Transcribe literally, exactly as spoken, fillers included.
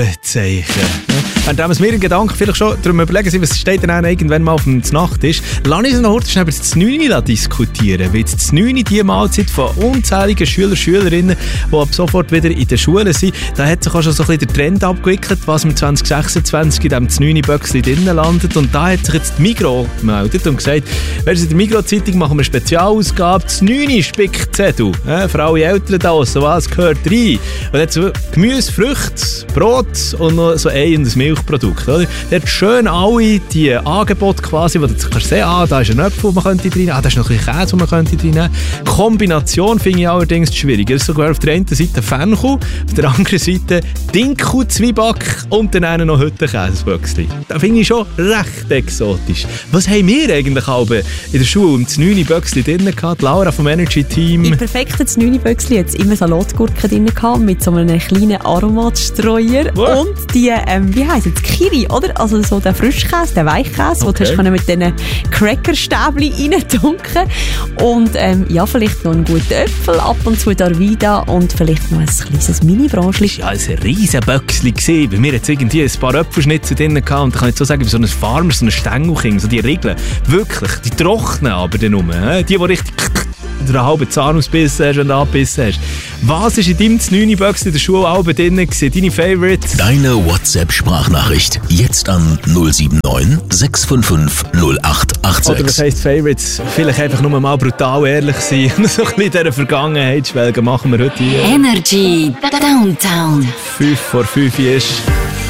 Zeichen. Während wir uns mir in Gedanken vielleicht schon darüber überlegen sind, was steht denn irgendwann mal auf dem Nachttisch, lass uns noch kurz über das neun diskutieren. Weil das neun die Mahlzeit von unzähligen Schüler und Schülerinnen, die ab sofort wieder in den Schulen sind, da hat sich auch schon so ein bisschen der Trend abgewickelt, was im zwanzig sechsundzwanzig in diesem neun Böckchen drinnen landet. Und da hat sich jetzt die Migros gemeldet und gesagt, wenn Sie in der Migros-Zeitung machen wir eine Spezialausgabe, das neun Spickzettel. Ja, für alle Eltern da draussen, was gehört rein? Und jetzt Gemüse, Früchte, Brot und noch so ein und ein Milchprodukt. Oder? Der hat schön alle die Angebote quasi, wo du kannst sehen, ah, da ist ein Apfel, den man könnte reinnehmen, ah, da ist noch ein bisschen Käse, den man könnte reinnehmen. Kombination finde ich allerdings schwierig. Es ist sogar auf der einen Seite Fenchel, auf der anderen Seite Dinkel, Zwieback und dann noch Hüttenkäseböckchen. Das finde ich schon recht exotisch. Was haben wir eigentlich alle in der Schule um das neun Böckchen drin gehabt? Laura vom Energy Team. Im perfekten neun Böckchen hat es immer Salatgurken drin gehabt, mit so einem kleinen Aromatstreuer. What? Und die, ähm, wie heisst es, Kiri, oder? Also so der Frischkäse, der Weichkäse, okay, den du mit diesen Crackerstäbchen reintunken. Und ähm, ja, vielleicht noch einen guten Äpfel, ab und zu Darvida und vielleicht noch ein kleines Mini-Branchli. Das war ja ein riesen Böckchen. Bei mir hat es irgendwie ein paar Äpfelschnitzel drin gehabt. Und ich kann jetzt so sagen, wie so ein Farmer, so ein Stängelking, so die Regeln. Wirklich, die trocknen aber dann rum. Die, die richtig einen halben Zahn ausbissen hast und abbissen hast. Was war in deinem neun Böckchen in der Schule auch drin? Deine Favorites? Deine WhatsApp-Sprachnachricht. Jetzt an null sieben neun sechs fünf fünf null acht acht sechs. Oder was heisst Favorites? Vielleicht einfach nur mal brutal ehrlich sein und so ein bisschen in dieser Vergangenheit schwelgen. Machen wir heute hier. Energy Downtown. fünf vor fünf ist...